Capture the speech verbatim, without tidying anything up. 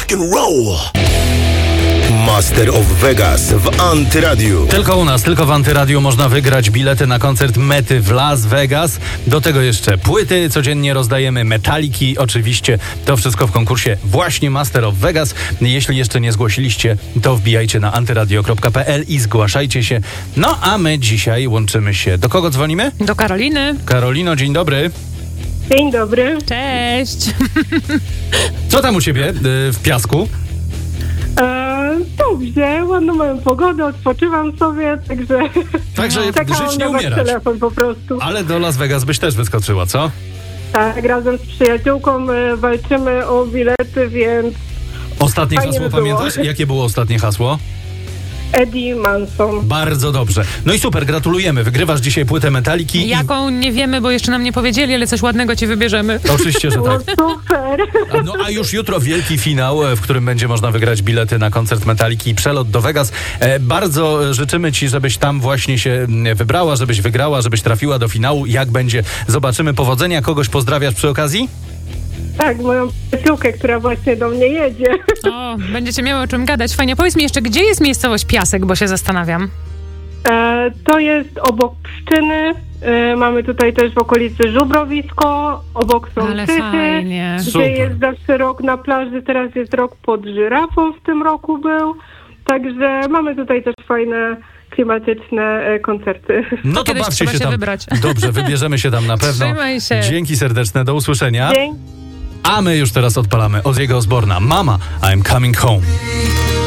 rock and roll. Master of Vegas w Antyradiu. Tylko u nas, tylko w Antyradiu można wygrać bilety na koncert Mety w Las Vegas. Do tego jeszcze płyty, codziennie rozdajemy, Metaliki, oczywiście. To wszystko w konkursie właśnie Master of Vegas. Jeśli jeszcze nie zgłosiliście, to wbijajcie na antyradio kropka pe el i zgłaszajcie się. No a my dzisiaj łączymy się. Do kogo dzwonimy? Do Karoliny. Karolino, dzień dobry. Dzień dobry. Cześć. Co tam u ciebie y, w piasku? E, dobrze, ładną mamy pogodę, odpoczywam sobie, także... Także czekałam żyć nie na wasz umierać. telefon po prostu. Ale do Las Vegas byś też wyskoczyła, co? Tak, razem z przyjaciółką e, walczymy o bilety, więc Ostatnie Fajnie hasło by było. pamiętasz? Jakie było ostatnie hasło? Eddie Manson. Bardzo dobrze. No i super, gratulujemy. Wygrywasz dzisiaj płytę Metaliki. Jaką nie wiemy, bo jeszcze nam nie powiedzieli, ale coś ładnego ci wybierzemy. I... Oczywiście, że No tak. super. A, no a już jutro wielki finał, w którym będzie można wygrać bilety na koncert Metaliki i przelot do Vegas. E, bardzo życzymy ci, żebyś tam właśnie się wybrała, żebyś wygrała, żebyś trafiła do finału. Jak będzie? Zobaczymy. Powodzenia. Kogoś pozdrawiasz przy okazji? Tak, moją przyjaciółkę, która właśnie do mnie jedzie. O, będziecie miały o czym gadać. Fajnie. Powiedz mi jeszcze, gdzie jest miejscowość Piasek, bo się zastanawiam. E, to jest obok Pszczyny. E, mamy tutaj też w okolicy Żubrowisko. Obok są Ale Tychy, fajnie. gdzie Super. jest zawsze rok na plaży. Teraz jest rok pod żyrafą, w tym roku był. Także mamy tutaj też fajne, klimatyczne e, koncerty. No to, kiedyś bawcie trzeba się się tam. wybrać. Dobrze, wybierzemy się tam na pewno. Trzymaj się. Dzięki serdeczne, do usłyszenia. Dzięki. A my już teraz odpalamy Ozzy'ego Osbourne'a. Mama, I'm coming home.